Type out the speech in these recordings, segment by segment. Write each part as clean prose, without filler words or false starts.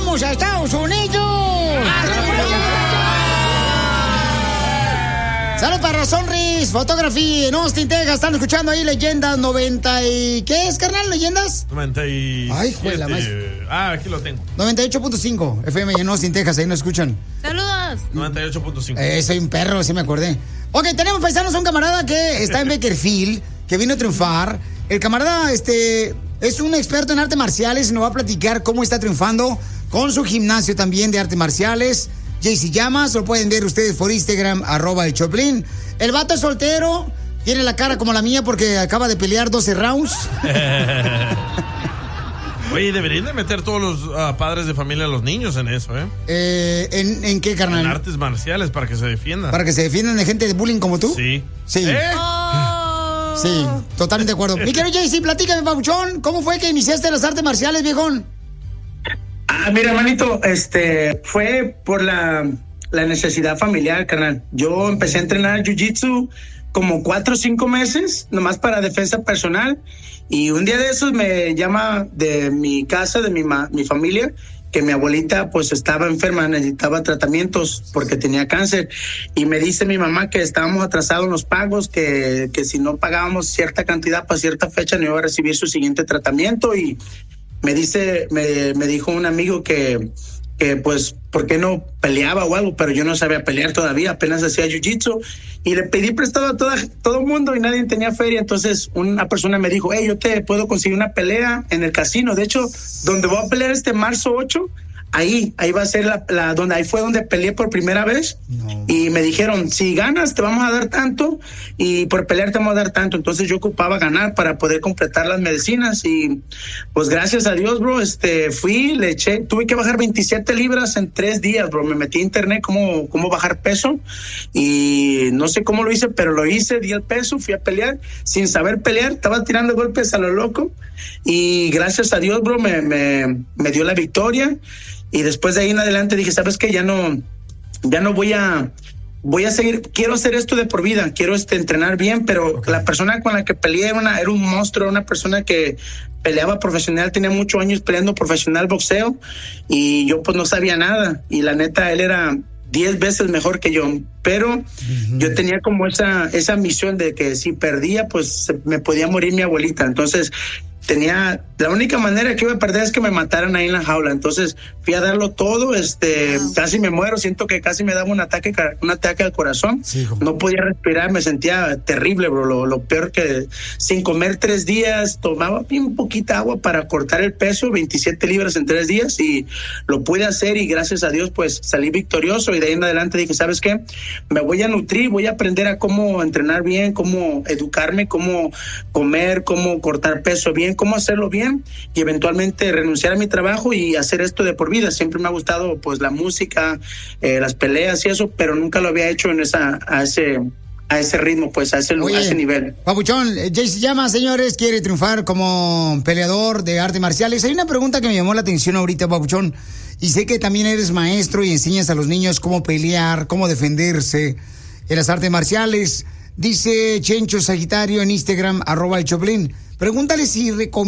¡Vamos a Estados Unidos! Saludos para Sonris Photography en Austin, Texas. Están escuchando ahí Leyendas 90 y... ¿Qué es, carnal? ¿Leyendas? 97. Ay, juela, más. Aquí lo tengo. 98.5 FM en Austin, Texas. Ahí nos escuchan. ¡Saludos! 98.5. Soy un perro, sí me acordé. Ok, tenemos paisanos a un camarada que está en Bakersfield, que vino a triunfar. El camarada, es un experto en artes marciales y nos va a platicar cómo está triunfando con su gimnasio también de artes marciales. JC Llamas, lo pueden ver ustedes por Instagram, @el Choplin. El vato es soltero, tiene la cara como la mía porque acaba de pelear 12 rounds. Oye, deberían de meter todos los padres de familia a los niños en eso, ¿En qué, carnal? En artes marciales, para que se defiendan. ¿Para que se defiendan de gente de bullying como tú? Sí. Sí. Sí, totalmente de acuerdo. Mi querido JC, platícame, papuchón, ¿cómo fue que iniciaste las artes marciales, viejón? Mira, hermanito, fue por la necesidad familiar, carnal. Yo empecé a entrenar jiu-jitsu como 4 o 5 meses, nomás para defensa personal. Y un día de esos me llama de mi casa, de mi familia, que mi abuelita pues estaba enferma, necesitaba tratamientos porque tenía cáncer. Y me dice mi mamá que estábamos atrasados en los pagos, que si no pagábamos cierta cantidad para cierta fecha no iba a recibir su siguiente tratamiento. Y me dijo un amigo que pues, ¿por qué no peleaba o algo? Pero yo no sabía pelear todavía, apenas hacía jiu-jitsu. Y le pedí prestado a todo el mundo y nadie tenía feria. Entonces una persona me dijo, yo te puedo conseguir una pelea en el casino. De hecho, donde voy a pelear marzo 8, ahí va a ser ahí fue donde peleé por primera vez. No. Y me dijeron, si ganas te vamos a dar tanto y por pelear te vamos a dar tanto. Entonces yo ocupaba ganar para poder completar las medicinas y pues gracias a Dios, bro, fui, le eché, tuve que bajar 27 libras en 3 días, bro. Me metí a internet cómo bajar peso y no sé cómo lo hice, pero lo hice, di el peso, fui a pelear sin saber pelear, estaba tirando golpes a lo loco y gracias a Dios, bro, me dio la victoria. Y después de ahí en adelante dije, ¿sabes qué? Ya no voy a seguir, quiero hacer esto de por vida, quiero entrenar bien, pero okay. La persona con la que peleé era un monstruo, una persona que peleaba profesional, tenía muchos años peleando profesional boxeo y yo pues no sabía nada y la neta él era 10 veces mejor que yo, pero yo tenía como esa misión de que si perdía pues me podía morir mi abuelita, entonces la única manera que iba a perder es que me mataran ahí en la jaula. Entonces fui a darlo todo, casi me muero, siento que casi me daba un ataque al corazón. Sí, no podía respirar, me sentía terrible, bro. Lo peor que sin comer 3 días, tomaba bien poquita agua para cortar el peso, 27 libras en 3 días y lo pude hacer y gracias a Dios pues salí victorioso y de ahí en adelante dije, ¿sabes qué? Me voy a nutrir, voy a aprender a cómo entrenar bien, cómo educarme, cómo comer, cómo cortar peso bien, cómo hacerlo bien y eventualmente renunciar a mi trabajo y hacer esto de por vida. Siempre me ha gustado pues la música, las peleas y eso, pero nunca lo había hecho a ese ritmo, pues a ese nivel. Papuchón, JC Llamas, señores, quiere triunfar como peleador de artes marciales. Hay una pregunta que me llamó la atención ahorita, Papuchón, y sé que también eres maestro y enseñas a los niños cómo pelear, cómo defenderse en las artes marciales. Dice Chencho Sagitario en Instagram, @el Choplin. Pregúntale si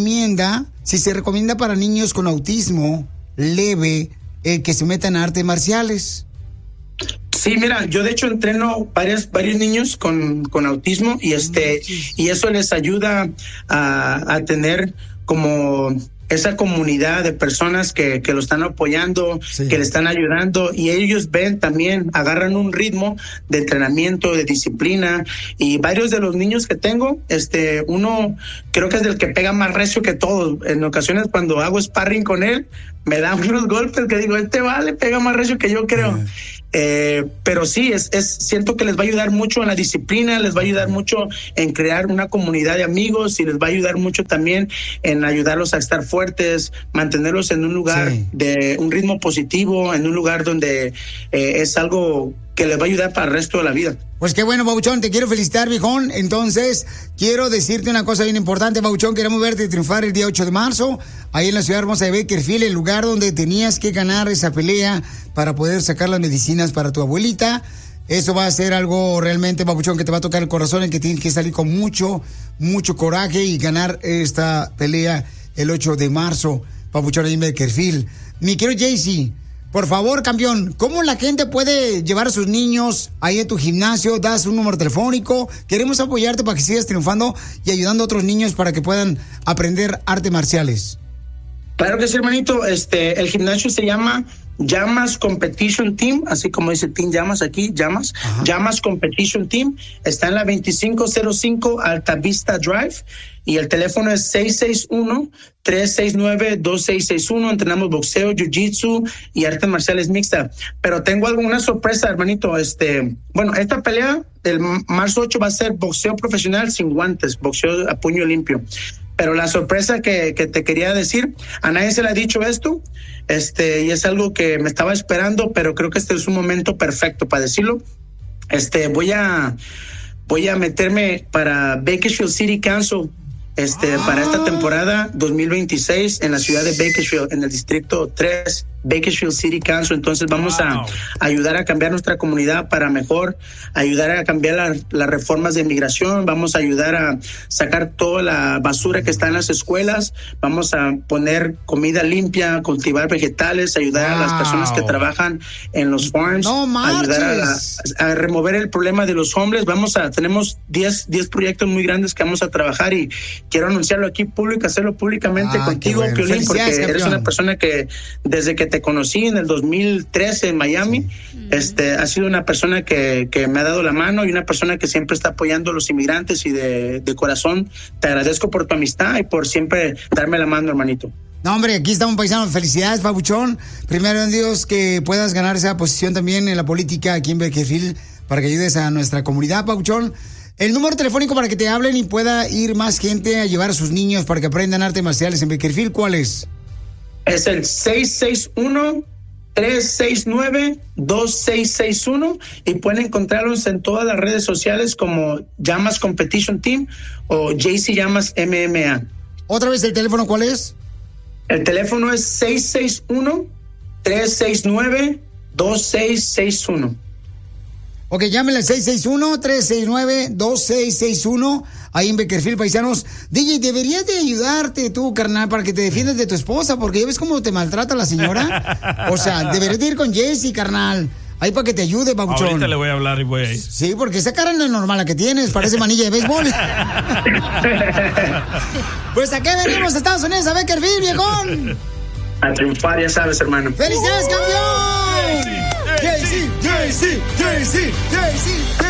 se recomienda para niños con autismo leve que se metan a artes marciales. Sí, mira, yo de hecho entreno varios niños con autismo y y eso les ayuda a tener como esa comunidad de personas que lo están apoyando, sí, que le están ayudando y ellos ven también, agarran un ritmo de entrenamiento, de disciplina y varios de los niños que tengo, uno creo que es el que pega más recio que todos. En ocasiones cuando hago sparring con él, me da unos golpes que digo, pega más recio que yo creo. Pero sí, siento que les va a ayudar mucho en la disciplina, les va a ayudar mucho en crear una comunidad de amigos y les va a ayudar mucho también en ayudarlos a estar fuertes, mantenerlos en un lugar de un ritmo positivo, en un lugar donde es algo que les va a ayudar para el resto de la vida. Pues qué bueno, Pabuchón, te quiero felicitar, viejón. Entonces, quiero decirte una cosa bien importante, Pabuchón. Queremos verte triunfar el día 8 de marzo, ahí en la ciudad hermosa de Bakersfield, el lugar donde tenías que ganar esa pelea para poder sacar las medicinas para tu abuelita. Eso va a ser algo realmente, Pabuchón, que te va a tocar el corazón, en que tienes que salir con mucho coraje y ganar esta pelea el 8 de marzo, Pabuchón, ahí en Bakersfield. mi querido Jaycee, por favor, campeón, ¿cómo la gente puede llevar a sus niños ahí a tu gimnasio? Das un número telefónico. Queremos apoyarte para que sigas triunfando y ayudando a otros niños para que puedan aprender artes marciales. Claro que sí, hermanito. El gimnasio se llama Llamas Competition Team, así como dice Team Llamas aquí, Llamas. Ajá. Llamas Competition Team. Está en la 2505 Alta Vista Drive y el teléfono es 661-369-2661. Entrenamos boxeo, jiu-jitsu y artes marciales mixtas. Pero tengo una sorpresa, hermanito. Esta pelea del marzo 8 va a ser boxeo profesional sin guantes, boxeo a puño limpio. Pero la sorpresa que te quería decir, a nadie se le ha dicho esto, y es algo que me estaba esperando, pero creo que este es un momento perfecto para decirlo. Voy a meterme para Bakersfield City Council, para esta temporada 2026 en la ciudad de Bakersfield, en el distrito 3, Bakersfield City Council. Entonces vamos a ayudar a cambiar nuestra comunidad para mejor, ayudar a cambiar las reformas de inmigración, vamos a ayudar a sacar toda la basura que está en las escuelas, vamos a poner comida limpia, cultivar vegetales, ayudar a las personas que trabajan en los farms, ayudar a remover el problema de los homeless. Tenemos 10 proyectos muy grandes que vamos a trabajar y quiero anunciarlo aquí público, hacerlo públicamente contigo, Piolín, porque eres una persona que desde que te conocí en el 2013 en Miami, has sido una persona que me ha dado la mano y una persona que siempre está apoyando a los inmigrantes y de corazón te agradezco por tu amistad y por siempre darme la mano, hermanito. No, hombre, aquí estamos, paisanos. Felicidades, papuchón. Primero en Dios que puedas ganar esa posición también en la política aquí en Bakersfield para que ayudes a nuestra comunidad, papuchón. El número telefónico para que te hablen y pueda ir más gente a llevar a sus niños para que aprendan artes marciales en Bakersfield, ¿cuál es? Es el 661-369-2661 y pueden encontrarlos en todas las redes sociales como Llamas Competition Team o Jaycee Llamas MMA. ¿Otra vez el teléfono cuál es? El teléfono es 661-369-2661. Ok, llámenle al 661-369-2661, ahí en Bakersfield, paisanos. DJ, deberías de ayudarte tú, carnal, para que te defiendas de tu esposa, porque ya ves cómo te maltrata la señora. O sea, deberías de ir con Jaycee, carnal. Ahí para que te ayude, papuchón. Ahorita le voy a hablar y voy a ir. Sí, porque esa cara no es normal la que tienes, parece manilla de béisbol. Pues, ¿a qué venimos a Estados Unidos, a Bakersfield, viejón? A triunfar, ya sabes, hermano. ¡Felicidades, campeón! Jaycee, Jaycee, Jaycee, Jaycee.